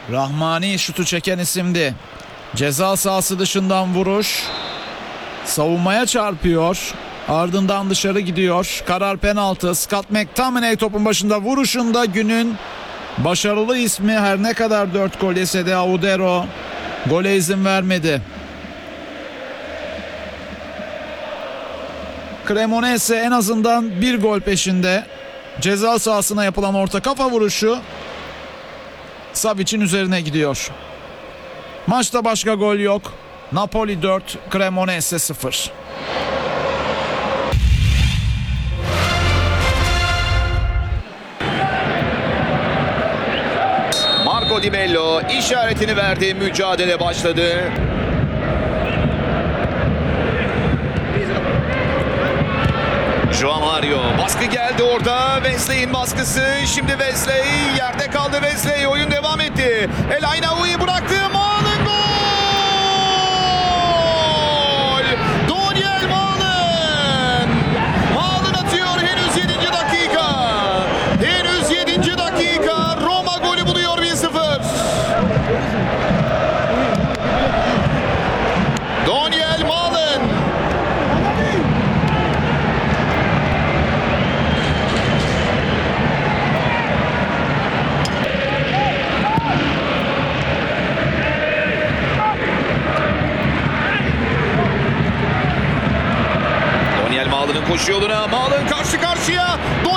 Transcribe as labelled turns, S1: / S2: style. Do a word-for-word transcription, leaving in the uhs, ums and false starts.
S1: Rahmani şutu çeken isimdi. Ceza sahası dışından vuruş. Savunmaya çarpıyor. Ardından dışarı gidiyor. Karar penaltı. Scott McTominay topun başında, vuruşunda günün başarılı ismi, her ne kadar dört gol yese de Audero gole izin vermedi. Cremonese en azından bir gol peşinde. Ceza sahasına yapılan orta kafa vuruşu Savic'in üzerine gidiyor. Maçta başka gol yok. Napoli dört, Cremonese sıfır.
S2: Marco Di Bello işaretini verdi. Mücadele başladı. Joao Mario baskı geldi orada. Wesley'in baskısı. Şimdi Wesley yerde kaldı. Wesley oyun devam etti. El Aynaoui bıraktı. Malen gol! Daniel Malen! Malen atıyor henüz yedinci dakika. Henüz yedinci dakika. Roma golü buluyor bir sıfır. Daniel Malen! Daniel Malen'ın koşu yoluna. Malen karşı karşıya.